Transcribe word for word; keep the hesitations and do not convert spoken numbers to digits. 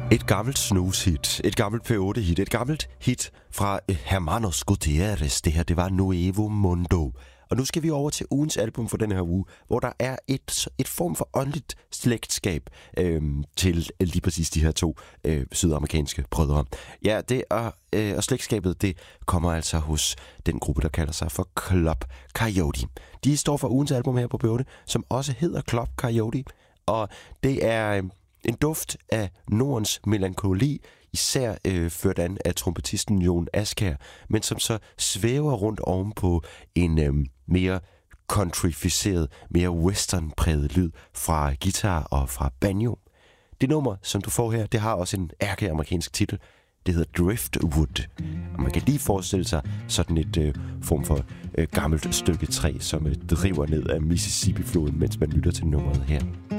Et gammelt snooze-hit, et gammelt P otte-hit, et gammelt hit fra Hermanos Gutierrez. Det her, det var Nuevo Mundo. Og nu skal vi over til ugens album for den her uge, hvor der er et, et form for åndeligt slægtskab øh, til lige præcis de her to øh, sydamerikanske brødre. Ja, det er, øh, og slægtskabet, det kommer altså hos den gruppe, der kalder sig for Club Coyote. De står for ugens album her på P otte, som også hedder Club Coyote, og det er øh, en duft af Nordens melankoli, især øh, ført an af trompetisten Jon Askær, men som så svæver rundt ovenpå en øh, mere countryficeret, mere westernpræget lyd fra guitar og fra banjo. Det nummer, som du får her, det har også en ærkeamerikansk titel. Det hedder Driftwood. Og man kan lige forestille sig sådan et øh, form for øh, gammelt stykke træ, som øh, driver ned af Mississippi-floden, mens man lytter til nummeret her.